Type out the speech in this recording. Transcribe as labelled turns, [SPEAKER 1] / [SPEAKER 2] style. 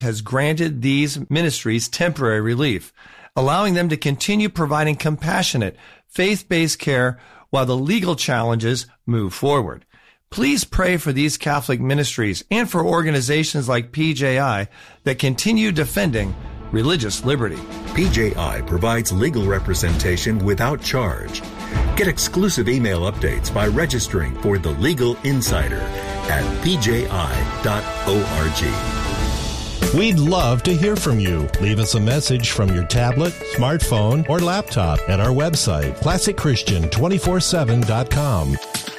[SPEAKER 1] has granted these ministries temporary relief, allowing them to continue providing compassionate, faith-based care while the legal challenges move forward. Please pray for these Catholic ministries and for organizations like PJI that continue defending religious liberty.
[SPEAKER 2] PJI provides legal representation without charge. Get exclusive email updates by registering for The Legal Insider at pji.org.
[SPEAKER 3] We'd love to hear from you. Leave us a message from your tablet, smartphone, or laptop at our website, ClassicChristian247.com.